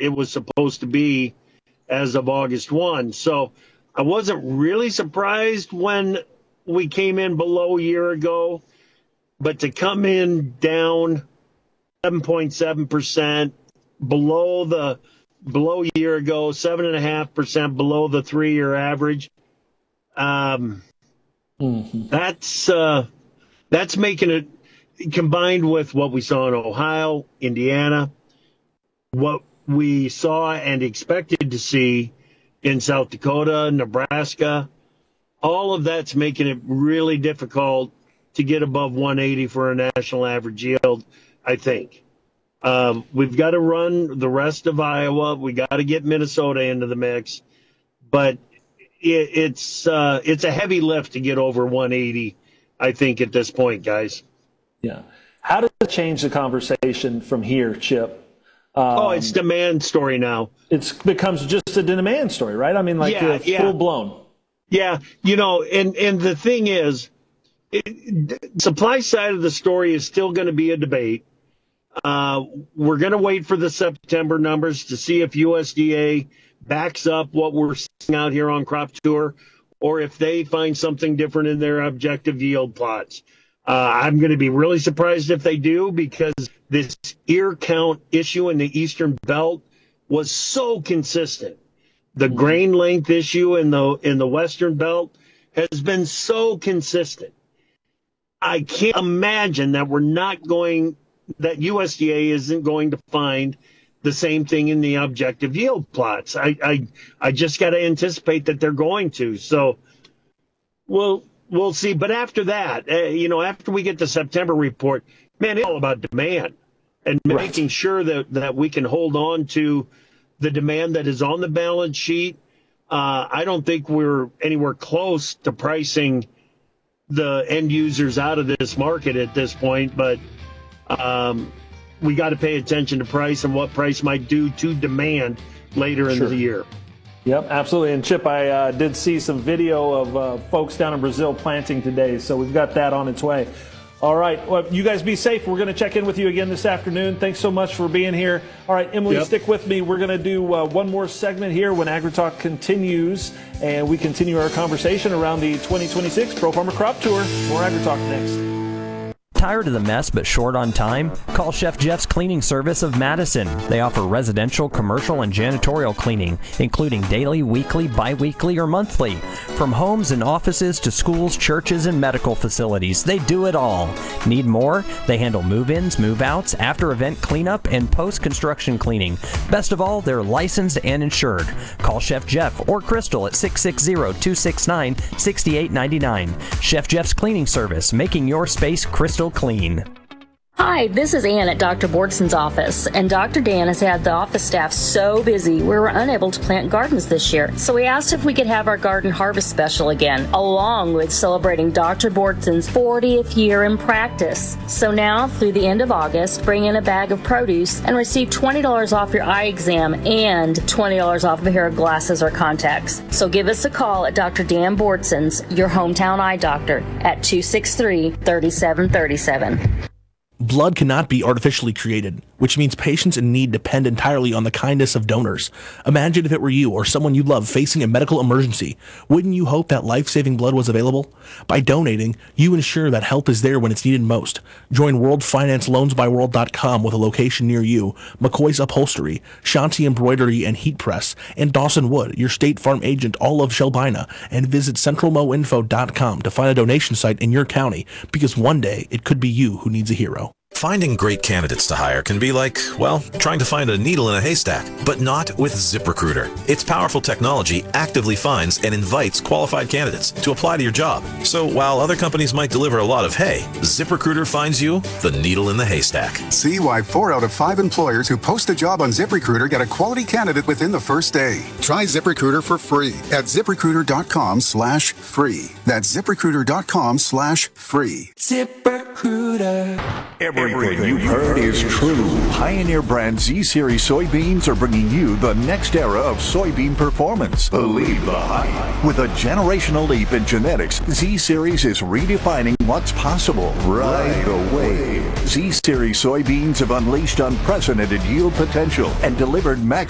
it was supposed to be as of August 1. So I wasn't really surprised when we came in below a year ago, but to come in down 7.7% below a year ago, 7.5% below the 3-year average. That's making it, combined with what we saw in Ohio, Indiana, what we saw and expected to see in South Dakota, Nebraska, all of that's making it really difficult to get above 180 for a national average yield, I think. We've got to run the rest of Iowa. We got to get Minnesota into the mix, but it's a heavy lift to get over 180, I think, at this point, guys. Yeah. How does it change the conversation from here, Chip? It's demand story now. It becomes just a demand story, right? I mean, full blown. Yeah, and the thing is, supply side of the story is still going to be a debate. We're going to wait for the September numbers to see if USDA backs up what we're seeing out here on Crop Tour, or if they find something different in their objective yield plots. I'm going to be really surprised if they do, because this ear count issue in the Eastern Belt was so consistent. The grain length issue in the Western Belt has been so consistent. I can't imagine that that USDA isn't going to find the same thing in the objective yield plots. I just got to anticipate that they're going to. So we'll see. But after that, after we get the September report, man, it's all about demand and making sure that we can hold on to the demand that is on the balance sheet. I don't think we're anywhere close to pricing the end users out of this market at this point, but we got to pay attention to price and what price might do to demand later in the year. Yep, absolutely. And Chip, I did see some video of folks down in Brazil planting today, so we've got that on its way. All right, well, you guys be safe. We're going to check in with you again this afternoon. Thanks so much for being here. All right, Emily, stick with me. We're going to do one more segment here when AgriTalk continues, and we continue our conversation around the 2026 Pro Farmer Crop Tour. More AgriTalk next. Tired of the mess but short on time? Call Chef Jeff's Cleaning Service of Madison. They offer residential, commercial, and janitorial cleaning, including daily, weekly, bi-weekly, or monthly. From homes and offices to schools, churches, and medical facilities, they do it all. Need more? They handle move-ins, move-outs, after-event cleanup, and post-construction cleaning. Best of all, they're licensed and insured. Call Chef Jeff or Crystal at 660-269-6899. Chef Jeff's Cleaning Service, making your space crystal clean. Hi, this is Ann at Dr. Bordson's office, and Dr. Dan has had the office staff so busy we were unable to plant gardens this year. So we asked if we could have our garden harvest special again, along with celebrating Dr. Bordson's 40th year in practice. So now, through the end of August, bring in a bag of produce and receive $20 off your eye exam and $20 off a pair of glasses or contacts. So give us a call at Dr. Dan Bordson's, your hometown eye doctor, at 263-3737. Blood cannot be artificially created, which means patients in need depend entirely on the kindness of donors. Imagine if it were you or someone you love facing a medical emergency. Wouldn't you hope that life-saving blood was available? By donating, you ensure that help is there when it's needed most. Join World Finance LoansByWorld.com with a location near you, McCoy's Upholstery, Shanti Embroidery and Heat Press, and Dawson Wood, your State Farm agent, all of Shelbina, and visit CentralMoInfo.com to find a donation site in your county, because one day it could be you who needs a hero. Finding great candidates to hire can be like, well, trying to find a needle in a haystack, but not with ZipRecruiter. Its powerful technology actively finds and invites qualified candidates to apply to your job. So while other companies might deliver a lot of hay, ZipRecruiter finds you the needle in the haystack. See why 4 out of 5 employers who post a job on ZipRecruiter get a quality candidate within the first day. Try ZipRecruiter for free at ZipRecruiter.com/free. That's ZipRecruiter.com/free. ZipRecruiter. Everything you've heard is true. Pioneer brand Z-Series soybeans are bringing you the next era of soybean performance. Believe the hype. With a generational leap in genetics, Z-Series is redefining what's possible. Ride the wave. Z-Series soybeans have unleashed unprecedented yield potential and delivered max